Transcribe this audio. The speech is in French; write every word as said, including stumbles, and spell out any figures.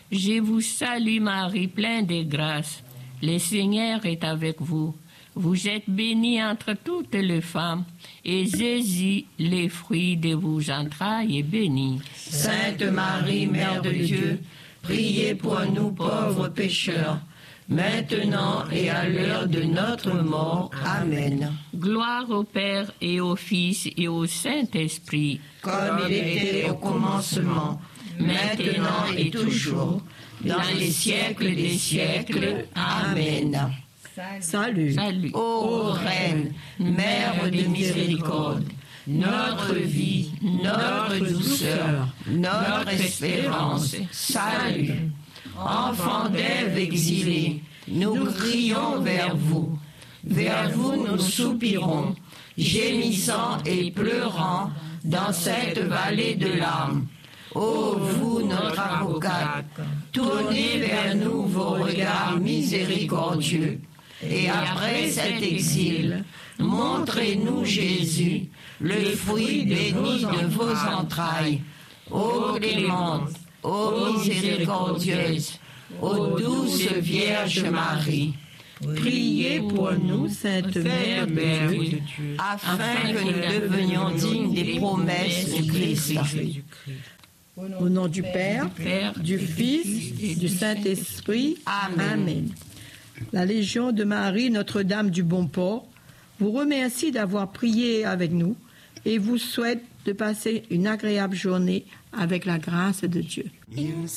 Je vous salue Marie, pleine de grâce. Le Seigneur est avec vous. Vous êtes bénie entre toutes les femmes, et Jésus, le fruit de vos entrailles, est béni. Sainte Marie, Mère de Dieu, priez pour nous pauvres pécheurs, maintenant et à l'heure de notre mort. Amen. Gloire au Père et au Fils et au Saint-Esprit. Comme il était au commencement, maintenant et toujours, dans les siècles des siècles. Amen. Salut. Salut. Ô Reine, Mère de miséricorde, notre vie, notre douceur, notre espérance, salut. Enfants d'Ève exilés, nous crions vers vous. Vers vous nous soupirons, gémissant et pleurant dans cette vallée de larmes. Ô vous, notre avocate, tournez vers nous vos regards miséricordieux. Et après cet exil, montrez-nous Jésus, le fruit béni de vos entrailles. Ô clémente, ô miséricordieuse, ô douce Vierge Marie, Priez pour nous, Sainte Mère de Dieu, afin que nous devenions dignes des promesses de Christ. Au nom du Père, du Fils et du Saint-Esprit. Amen. Amen. La Légion de Marie, Notre-Dame du Bon Port, vous remercie d'avoir prié avec nous et vous souhaite de passer une agréable journée avec la grâce de Dieu.